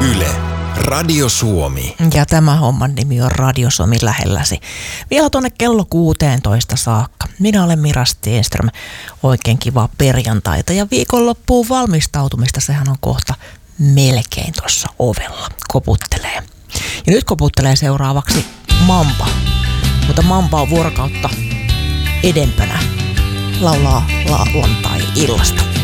Yle, Radio Suomi. Ja tämä homman nimi on Radio Suomi lähelläsi. Vielä tuonne kello 16 saakka. Minä olen Mira Stenström. Oikein kivaa perjantaita ja viikonloppuun valmistautumista. Sehän on kohta melkein tuossa ovella. Koputtelee. Ja nyt koputtelee seuraavaksi Mampa. Mutta Mampa on vuorokautta edempänä. Laulaa lauantai-illasta.